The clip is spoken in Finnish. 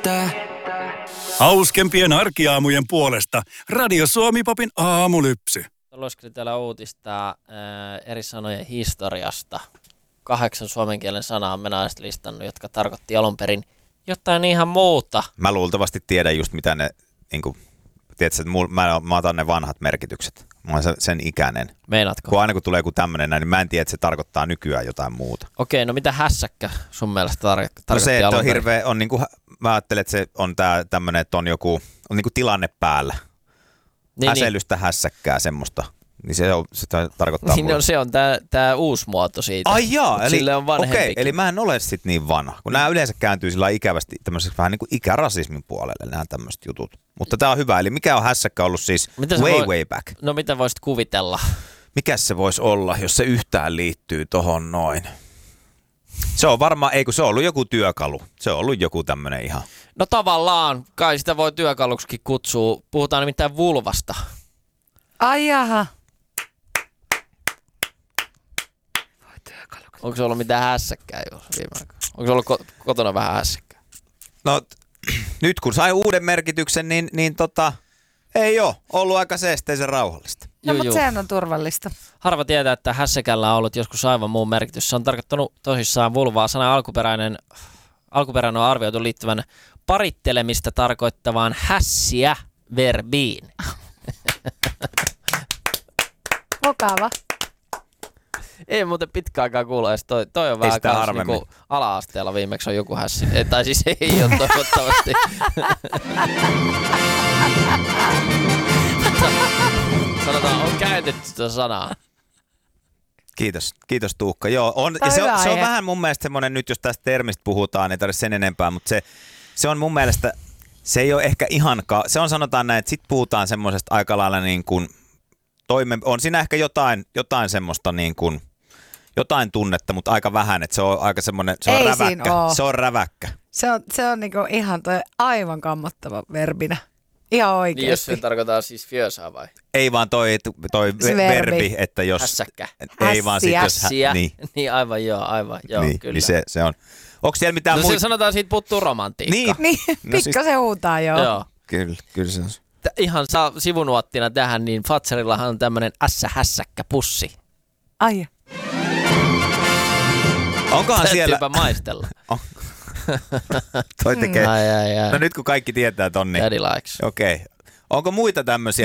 Hauskempien arkiaamujen puolesta Radio Suomi-popin aamulypsy. Lueskelin täällä uutista eri sanojen historiasta. 8 suomen kielen sanaa mä naiset listannut, jotka tarkoitti alun perin jotain ihan muuta. Mä luultavasti tiedän just mitä ne, niin kuin, tiedätkö, että mä otan ne vanhat merkitykset. Mä oon sen ikäinen. Meinaatko? Aina kun tulee joku tämmönen näin, niin mä en tiedä, että se tarkoittaa nykyään jotain muuta. Okei, no mitä hässäkkä sun mielestä tarkoitti No se, että alun on perin? hirveä, on niinku, mä ajattelen, että se on tämmönen, että on joku, on niinku tilanne päällä. Niin, Häsellystä, hässäkkää, semmoista. Niin se tarkoittaa niin, no, se on tää uusi muoto siitä. Ai jaa, eli, sille on vanhempikin. okei, eli mä en ole sit niin vanha. Kun nämä yleensä kääntyy sillä ikävästi tämmöiseksi vähän niin kuin ikärasismin puolelle nämä tämmöiset jutut. Mutta tää on hyvä. Eli mikä on hässäkkä ollut siis way back? No mitä voisit kuvitella? Mikäs se voisi olla, jos se yhtään liittyy tohon noin? Se on varmaan, ei kun se on ollut joku työkalu. Se on ollut joku tämmönen ihan. No tavallaan, kai sitä voi työkaluksikin kutsua. Puhutaan nimittäin vulvasta. Ai jaha. Onko se ollut mitään hässäkkää viime aikoina? Onko se ollut kotona vähän hässäkkää? No nyt kun sai uuden merkityksen, niin ei oo ollut aika seesteisen rauhallista. No mutta sehän on turvallista. Harva tietää, että hässäkällä on ollut joskus aivan muun merkitys. Se on tarkoittanut tosissaan vulvaa. Sana alkuperäinen on arvioitu liittyvän parittelemista tarkoittavaan hässiä verbiin. Mukava. Ei muuten pitkä aikaa kuulu edes. Toi on vähän kans niinku ala-asteella viimeksi on joku hässi. Tai siis ei ole toivottavasti. Sanotaan, on käytetty sitä sanaa. Kiitos Tuukka. Joo, ja se on vähän mun mielestä semmoinen, nyt jos tästä termistä puhutaan, ei tarvitse sen enempää, mutta se on mun mielestä, se ei ole ehkä se on sanotaan näin, että sit puhutaan semmoisesta aika lailla niin kuin, on siinä ehkä jotain semmoista niin kuin, jotain tunnetta, mutta aika vähän, että se on aika semmoinen, se on räväkkä. Se on räväkkä. Se on niinku ihan toi aivan kammottava verbinä. Ihan oikeesti. Niin jos se tarkoittaa siis fjösää vai? Ei vaan toi verbi, että jos... Hässäkkä. Ei vaan sit jos... Hässiä. Niin aivan joo, niin, kyllä. Niin se on. Onko siellä mitään muita? No se sanotaan, siitä puuttuu romantiikka. Niin, pikkasen huutaa joo. Kyllä se on. Ihan sivunuottina tähän, niin Fatserillahan on tämmönen hässäkkä pussi. Ai. Onkohan siellä... Täytyypä maistella. Toi tekee. Ai. No nyt kun kaikki tietää ton, niin... Daddy likes. Okei. Onko muita tämmöisiä